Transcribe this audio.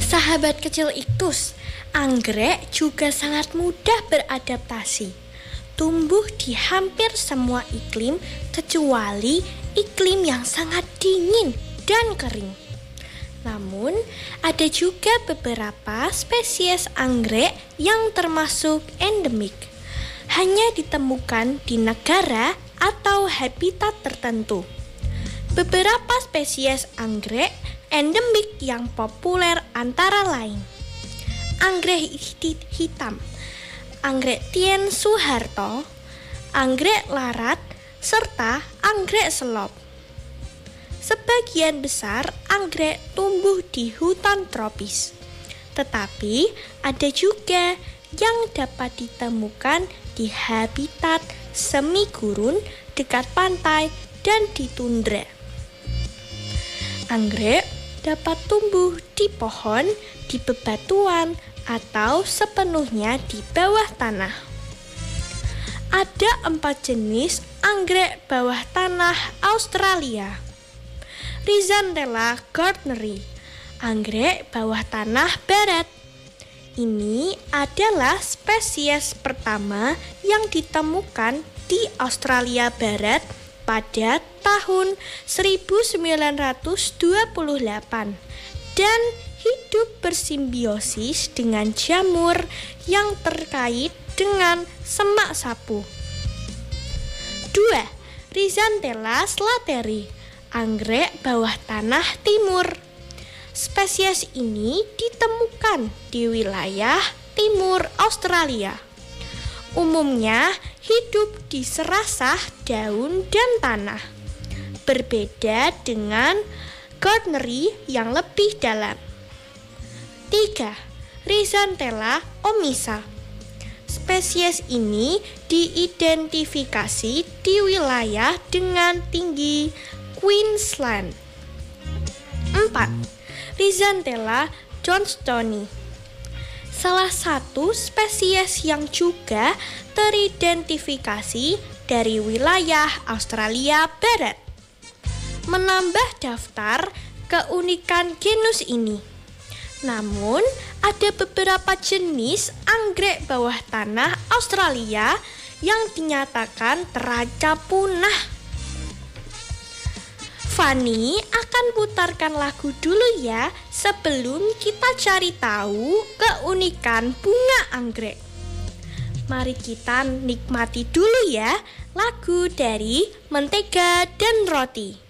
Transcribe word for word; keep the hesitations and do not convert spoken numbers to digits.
Sahabat kecil Iktus, anggrek juga sangat mudah beradaptasi. Tumbuh di hampir semua iklim kecuali iklim yang sangat dingin dan kering. Namun, ada juga beberapa spesies anggrek yang termasuk endemik. Hanya ditemukan di negara atau habitat tertentu. Beberapa spesies anggrek endemik yang populer antara lain: anggrek hitam, anggrek Tien Soeharto, anggrek larat, serta anggrek selop. Sebagian besar anggrek tumbuh di hutan tropis, tetapi ada juga yang dapat ditemukan di habitat semi gurun dekat pantai dan di tundra. Anggrek dapat tumbuh di pohon, di bebatuan, atau sepenuhnya di bawah tanah. Ada empat jenis anggrek bawah tanah Australia. Rhizanthella gardneri, anggrek bawah tanah barat. Ini adalah spesies pertama yang ditemukan di Australia Barat pada tahun seribu sembilan ratus dua puluh delapan dan hidup bersimbiosis dengan jamur yang terkait dengan semak sapu. Dua. Rhizanthella slateri, anggrek bawah tanah timur. Spesies ini ditemukan di wilayah timur Australia. Umumnya hidup di serasah daun dan tanah. Berbeda dengan gardneri yang lebih dalam. Tiga. Rhizanthella omissa. Spesies ini diidentifikasi di wilayah dengan tinggi Queensland. Empat. Rhizanthella johnstoni, salah satu spesies yang juga teridentifikasi dari wilayah Australia Barat. Menambah daftar keunikan genus ini. Namun, ada beberapa jenis anggrek bawah tanah Australia yang dinyatakan terancam punah. Fanny akan putarkan lagu dulu ya sebelum kita cari tahu keunikan bunga anggrek. Mari kita nikmati dulu ya lagu dari Mentega dan Roti.